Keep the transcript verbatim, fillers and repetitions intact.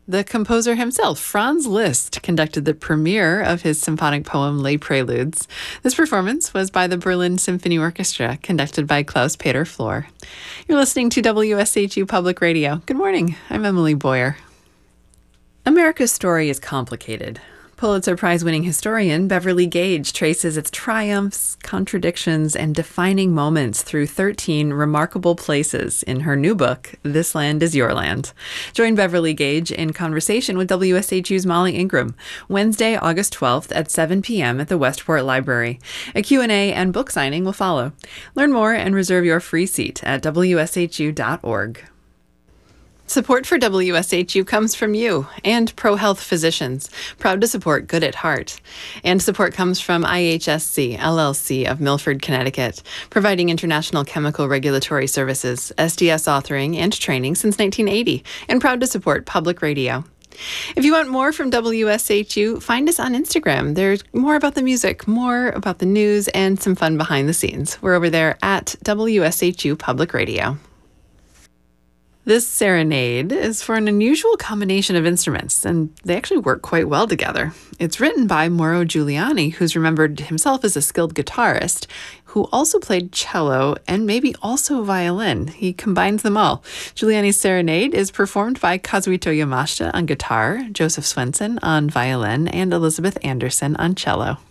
The composer himself, Franz Liszt, conducted the premiere of his symphonic poem Les Préludes. This performance was by the Berlin Symphony Orchestra, conducted by Klaus-Peter Flohr. You're listening to W S H U Public Radio. Good morning. I'm Emily Boyer. America's story is complicated. Pulitzer Prize-winning historian Beverly Gage traces its triumphs, contradictions, and defining moments through thirteen remarkable places in her new book, This Land is Your Land. Join Beverly Gage in conversation with W S H U's Molly Ingram, Wednesday, August twelfth at seven p.m. at the Westport Library. A Q and A and book signing will follow. Learn more and reserve your free seat at W S H U dot org. Support for W S H U comes from you and ProHealth Physicians, proud to support Good at Heart. And support comes from I H S C, L L C of Milford, Connecticut, providing international chemical regulatory services, S D S authoring, and training since nineteen eighty, and proud to support public radio. If you want more from W S H U, find us on Instagram. There's more about the music, more about the news, and some fun behind the scenes. We're over there at W S H U Public Radio. This serenade is for an unusual combination of instruments, and they actually work quite well together. It's written by Mauro Giuliani, who's remembered himself as a skilled guitarist, who also played cello and maybe also violin. He combines them all. Giuliani's serenade is performed by Kazuhito Yamashita on guitar, Joseph Swenson on violin, and Elizabeth Anderson on cello.